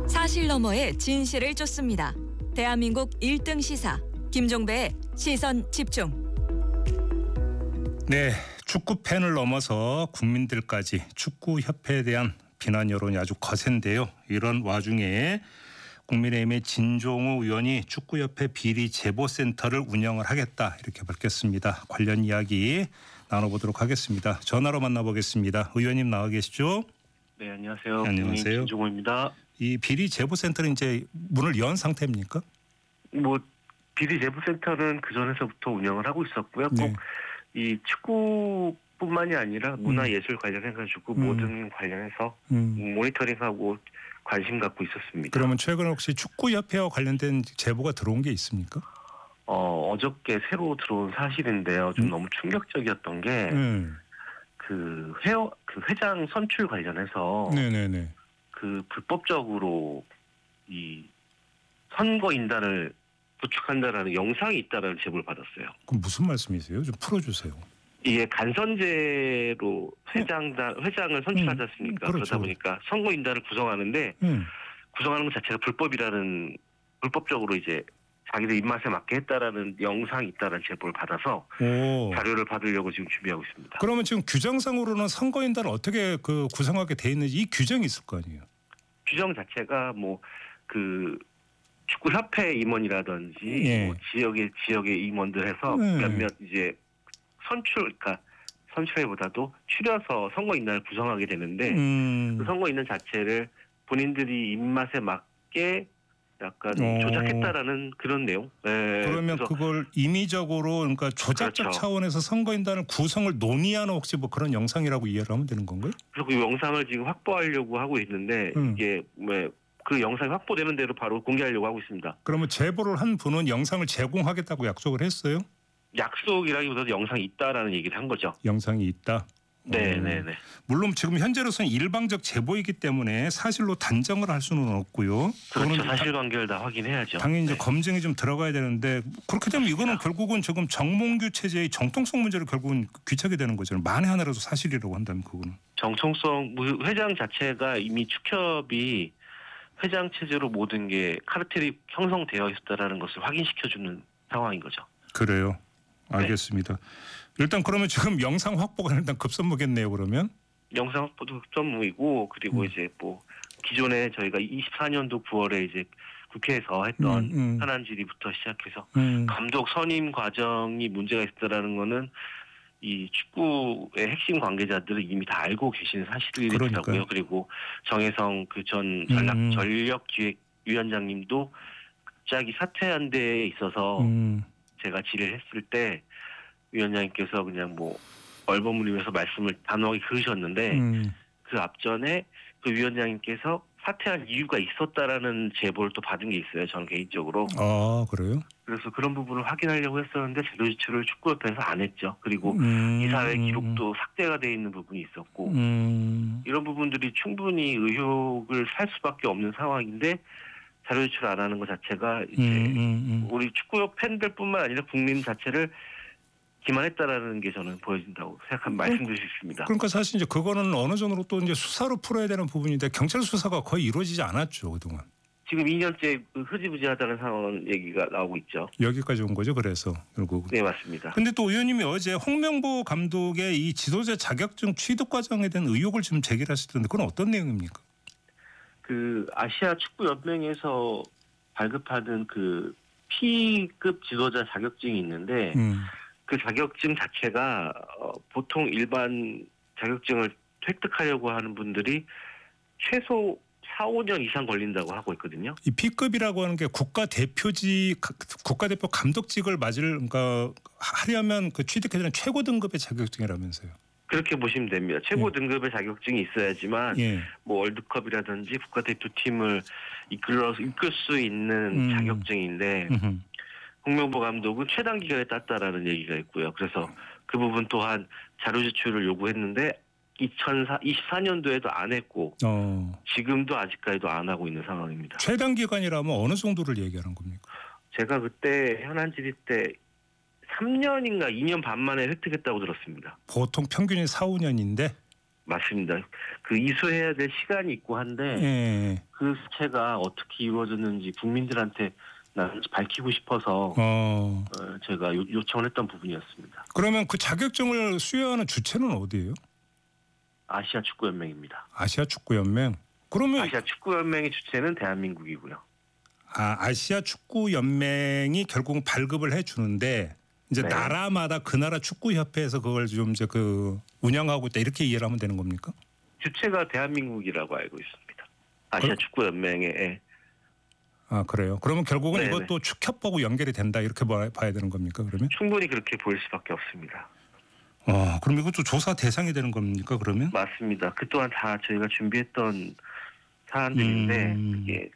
사실 너머의 진실을 쫓습니다. 대한민국 1등 시사 김종배의 시선 집중. 네, 축구 팬을 넘어서 국민들까지 축구협회에 대한 비난 여론이 아주 거센데요. 이런 와중에 국민의힘의 진종우 의원이 축구협회 비리 제보센터를 운영을 하겠다 이렇게 밝혔습니다. 관련 이야기 나눠보도록 하겠습니다. 전화로 만나보겠습니다. 의원님 나와 계시죠? 네, 안녕하세요. 안녕하세요. 진종우입니다. 이 비리 제보센터는 이제 문을 연 상태입니까? 비리 제보센터는 그 전에서부터 운영을 하고 있었고요. 네. 꼭 이 축구뿐만이 아니라 문화예술 관련해가지고 모든 관련해서 모니터링하고 관심 갖고 있었습니다. 그러면 최근에 혹시 축구협회와 관련된 제보가 들어온 게 있습니까? 어저께 새로 들어온 사실인데요. 좀 너무 충격적이었던 게 그 회장 선출 관련해서 네네네. 그 불법적으로 이 선거인단을 구축한다라는 영상이 있다라는 제보를 받았어요. 그럼 무슨 말씀이세요? 좀 풀어주세요. 이게 간선제로 회장을 선출하지 않습니까? 그렇죠. 그러다 보니까 선거인단을 구성하는데 구성하는 것 자체가 불법적으로 이제 자기들 입맛에 맞게 했다라는 영상이 있다라는 제보를 받아서 자료를 받으려고 지금 준비하고 있습니다. 그러면 지금 규정상으로는 선거인단을 어떻게 구성하게 돼 있는지 이 규정이 있을 거 아니에요? 규정 자체가 축구협회 임원이라든지 예. 지역의 임원들 해서 몇몇 이제 선출보다도 추려서 선거인단을 구성하게 되는데 그 선거인단 자체를 본인들이 입맛에 맞게 약간 조작했다라는 그런 내용. 네. 그러면 그걸 임의적으로 그러니까 조작적 그렇죠. 차원에서 선거인단을 구성을 논의하는 혹시 뭐 그런 영상이라고 이해를 하면 되는 건가요? 그래서 그 영상을 지금 확보하려고 하고 있는데 이게 그 영상이 확보되는 대로 바로 공개하려고 하고 있습니다. 그러면 제보를 한 분은 영상을 제공하겠다고 약속을 했어요? 약속이라기보다도 영상이 있다라는 얘기를 한 거죠. 영상이 있다? 네네네. 물론 지금 현재로서는 일방적 제보이기 때문에 사실로 단정을 할 수는 없고요. 그렇죠. 사실관계를 다 확인해야죠. 당연히 이제 검증이 좀 들어가야 되는데 그렇게 되면 이거는 결국은 지금 정몽규 체제의 정통성 문제를 결국은 귀착이 되는 거잖아요. 만에 하나라도 사실이라고 한다면 그거는. 정통성 회장 자체가 이미 축협이 회장 체제로 모든 게 카르텔이 형성되어 있었다라는 것을 확인시켜주는 상황인 거죠. 그래요. 알겠습니다. 네. 일단 그러면 지금 영상 확보가 일단 급선무겠네요. 그러면 영상 확보도 급선무이고 그리고 이제 기존에 저희가 24년도 9월에 이제 국회에서 했던 현안 질의부터 시작해서 감독 선임 과정이 문제가 있었다라는 거는 이 축구의 핵심 관계자들은 이미 다 알고 계시는 사실이더라고요. 그리고 정혜성 그 전 전력기획위원장님도 갑자기 사퇴한 데에 있어서 제가 질의를 했을 때 위원장님께서 그냥 얼버무리면서 말씀을 단호하게 그으셨는데 그 앞전에 그 위원장님께서 사퇴한 이유가 있었다라는 제보를 또 받은 게 있어요. 저는 개인적으로. 아, 그래요? 그래서 그런 부분을 확인하려고 했었는데 자료 제출을 축구협회에서 안 했죠. 그리고 이사회 기록도 삭제가 돼 있는 부분이 있었고 이런 부분들이 충분히 의혹을 살 수밖에 없는 상황인데 자료 제출 안 하는 것 자체가 이제 우리 축구협 팬들뿐만 아니라 국민 자체를 기만했다라는 게 저는 보여진다고 말씀드릴 수 있습니다. 그러니까 사실 이제 그거는 어느 정도로 또 이제 수사로 풀어야 되는 부분인데 경찰 수사가 거의 이루어지지 않았죠 그동안. 지금 2년째 흐지부지하다는 상황 얘기가 나오고 있죠. 여기까지 온 거죠. 그래서 결국. 네, 맞습니다. 근데 또 의원님이 어제 홍명보 감독의 이 지도자 자격증 취득 과정에 대한 의혹을 좀 제기하시던데 그건 어떤 내용입니까? 그 아시아 축구 연맹에서 발급하는 그 P급 지도자 자격증이 있는데 그 자격증 자체가 보통 일반 자격증을 획득하려고 하는 분들이 최소 4, 5년 이상 걸린다고 하고 있거든요. 이 B급이라고 하는 게 국가대표 감독직을 하려면 그 취득해야 되는 최고 등급의 자격증이라면서요. 그렇게 보시면 됩니다. 최고 등급의 자격증이 있어야지만 월드컵이라든지 국가대표팀을 이끌 수 있는 자격증인데 홍명보 감독은 최단 기간에 땄다라는 얘기가 있고요. 그래서 그 부분 또한 자료 제출을 요구했는데 2024년도에도 안 했고 지금도 아직까지도 안 하고 있는 상황입니다. 최단 기간이라면 어느 정도를 얘기하는 겁니까? 제가 그때 현안 질의 때 3년인가 2년 반 만에 획득했다고 들었습니다. 보통 평균이 4, 5년인데 맞습니다. 그 이수해야 될 시간이 있고 한데 예. 그 수체가 어떻게 이루어졌는지 국민들한테 나는 밝히고 싶어서 제가 요청을 했던 부분이었습니다. 그러면 그 자격증을 수여하는 주체는 어디예요? 아시아 축구 연맹입니다. 아시아 축구 연맹. 그러면 아시아 축구 연맹의 주체는 대한민국이고요. 아시아 축구 연맹이 결국은 발급을 해 주는데 이제 네. 나라마다 그 나라 축구 협회에서 그걸 좀 이제 그 운영하고 있다 이렇게 이해를 하면 되는 겁니까? 주체가 대한민국이라고 알고 있습니다. 아시아 축구 연맹에. 아 그래요. 그러면 결국은 네네. 이것도 축협하고 연결이 된다 이렇게 봐야 되는 겁니까? 그러면? 충분히 그렇게 보일 수밖에 없습니다. 그럼 이것도 조사 대상이 되는 겁니까? 그러면? 맞습니다. 그 또한 다 저희가 준비했던 사안들인데 이게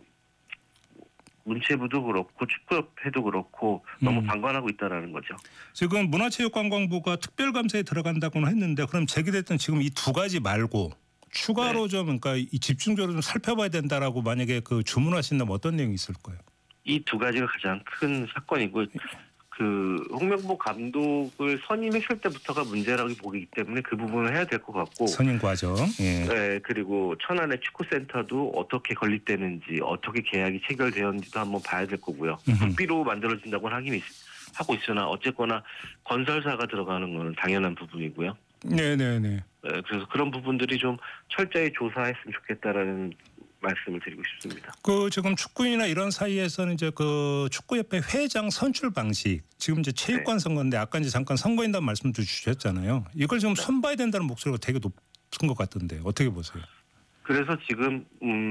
문체부도 그렇고 축구협회도 그렇고 너무 방관하고 있다라는 거죠. 지금 문화체육관광부가 특별감사에 들어간다고는 했는데 그럼 제기됐던 지금 이 두 가지 말고 추가로 좀 그러니까 이 집중적으로 좀 살펴봐야 된다라고 만약에 그 주문하신다면 어떤 내용이 있을 거예요? 이 두 가지가 가장 큰 사건이고 그 홍명보 감독을 선임했을 때부터가 문제라고 보기 때문에 그 부분을 해야 될 것 같고 선임 과정. 예. 네, 그리고 천안의 축구센터도 어떻게 건립되는지 어떻게 계약이 체결되었는지도 한번 봐야 될 거고요. 국비로 만들어진다고 하긴 하고 있으나 어쨌거나 건설사가 들어가는 건 당연한 부분이고요. 네네네. 네, 그래서 그런 부분들이 좀 철저히 조사했으면 좋겠다라는 말씀을 드리고 싶습니다. 그 지금 축구인이나 이런 사이에서는 이제 그 축구협회 회장 선출 방식 지금 이제 체육관 선거인데 아까 이제 잠깐 선거인단 말씀도 주셨잖아요. 이걸 좀 손봐야 된다는 목소리가 되게 높은 것 같던데 어떻게 보세요? 그래서 지금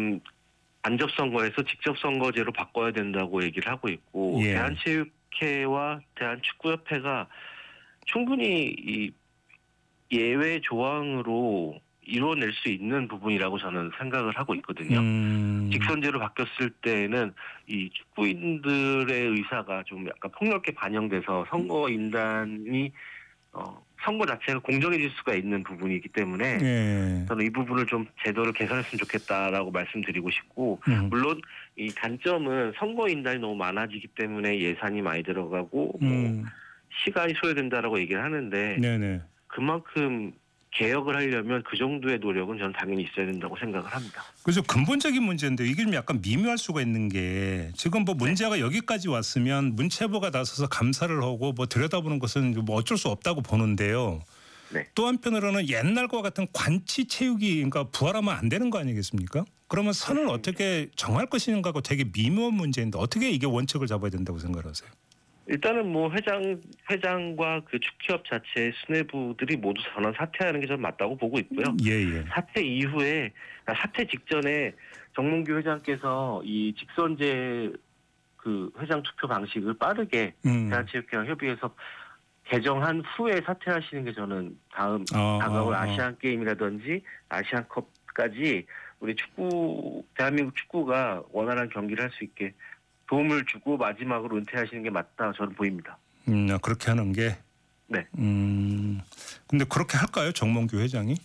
간접 선거에서 직접 선거제로 바꿔야 된다고 얘기를 하고 있고 예. 대한체육회와 대한축구협회가 충분히 이 예외 조항으로 이뤄낼 수 있는 부분이라고 저는 생각을 하고 있거든요. 직선제로 바뀌었을 때는 이 축구인들의 의사가 좀 약간 폭넓게 반영돼서 선거인단이 선거 자체가 공정해질 수가 있는 부분이기 때문에 저는 이 부분을 좀 제도를 개선했으면 좋겠다라고 말씀드리고 싶고 물론 이 단점은 선거인단이 너무 많아지기 때문에 예산이 많이 들어가고 뭐 시간이 소요된다라고 얘기를 하는데 네네. 그만큼 개혁을 하려면 그 정도의 노력은 저는 당연히 있어야 된다고 생각을 합니다. 그래서 근본적인 문제인데 이게 좀 약간 미묘할 수가 있는 게 지금 뭐 문제가 여기까지 왔으면 문체부가 나서서 감사를 하고 뭐 들여다보는 것은 뭐 어쩔 수 없다고 보는데요. 네. 또 한편으로는 옛날과 같은 관치 체육이 그러니까 부활하면 안 되는 거 아니겠습니까? 그러면 선을 어떻게 정할 것인가고 되게 미묘한 문제인데 어떻게 이게 원칙을 잡아야 된다고 생각하세요? 일단은 뭐 회장과 그 축협 자체의 수뇌부들이 모두 전원 사퇴하는 게 저는 맞다고 보고 있고요. 예. 사퇴 이후에 사퇴 직전에 정몽규 회장께서 이 직선제 그 회장 투표 방식을 빠르게 대한체육회와 협의해서 개정한 후에 사퇴하시는 게 저는 다가올 아시안 게임이라든지 아시안컵까지 우리 대한민국 축구가 원활한 경기를 할 수 있게 도움을 주고 마지막으로 은퇴하시는 게 맞다 저는 보입니다. 그렇게 하는 게. 네. 근데 그렇게 할까요, 정몽규 회장이?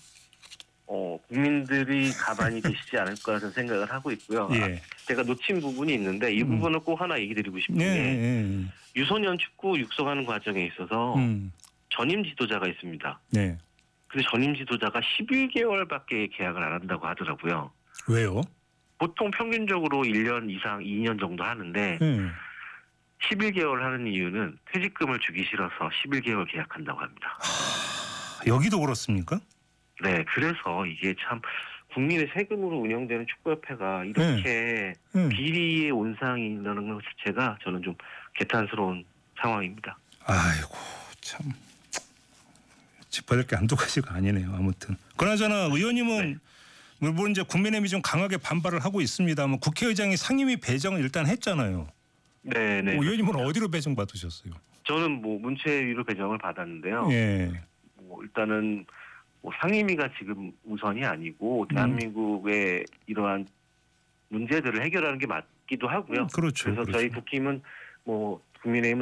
국민들이 가만히 계시지 않을 거라는 생각을 하고 있고요. 예. 제가 놓친 부분이 있는데 이 부분을 꼭 하나 얘기 드리고 싶은 게 유소년 축구 육성하는 과정에 있어서 전임 지도자가 있습니다. 네. 근데 전임 지도자가 11개월밖에 계약을 안 한다고 하더라고요. 왜요? 보통 평균적으로 1년 이상 2년 정도 하는데 11개월 하는 이유는 퇴직금을 주기 싫어서 11개월 계약한다고 합니다. 여기도 그렇습니까? 네. 그래서 이게 참 국민의 세금으로 운영되는 축구협회가 이렇게 비리의 온상이 일어나는 것 자체가 저는 좀 개탄스러운 상황입니다. 아이고 참 짚어야 될 게 한두 가지가 아니네요. 아무튼 그나저나 의원님은 물론 이제 국민의힘이 좀 강하게 반발을 하고 있습니다만 국회의장이 상임위 배정을 일단 했잖아요. 네. 의원님은 어디로 배정 받으셨어요? 저는 뭐 문체위로 배정을 받았는데요. 예. 뭐 일단은 뭐 상임위가 지금 우선이 아니고 대한민국의 이러한 문제들을 해결하는 게 맞기도 하고요. 그렇죠. 그래서 저희 국힘은 뭐 국민의힘은